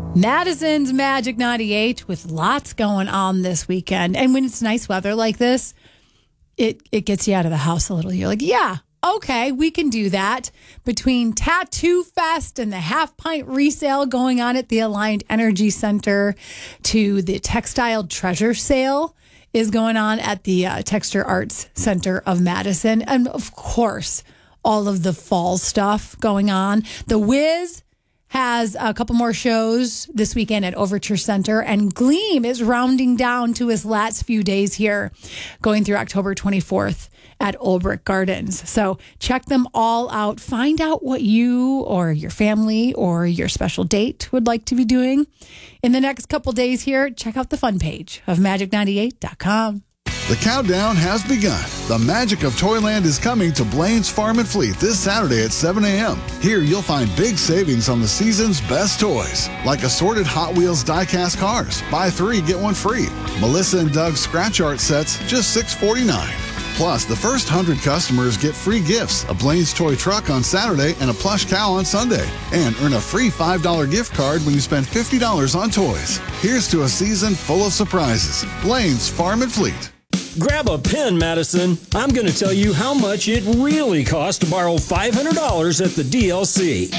Madison's Magic 98 with lots going on this weekend. And when it's nice weather like this, it gets you out of the house a little. You're like, yeah, okay, we can do that. Between Tattoo Fest and the half pint resale going on at the Alliant Energy Center to the Textile Treasure Sale is going on at the Texture Arts Center of Madison. And of course, all of the fall stuff going on. The Wiz has a couple more shows this weekend at Overture Center, and Gleam is rounding down to his last few days here, going through October 24th at Olbrich Gardens. So check them all out. Find out what you or your family or your special date would like to be doing in the next couple days here. Check out the fun page of magic98.com. The countdown has begun. The magic of Toyland is coming to Blaine's Farm and Fleet this Saturday at 7 a.m. Here you'll find big savings on the season's best toys, like assorted Hot Wheels die-cast cars. Buy 3, get 1 free. Melissa and Doug's scratch art sets, just $6.49. Plus, the first 100 customers get free gifts, a Blaine's toy truck on Saturday and a plush cow on Sunday. And earn a free $5 gift card when you spend $50 on toys. Here's to a season full of surprises. Blaine's Farm and Fleet. Grab a pen, Madison. I'm going to tell you how much it really costs to borrow $500 at the DLC.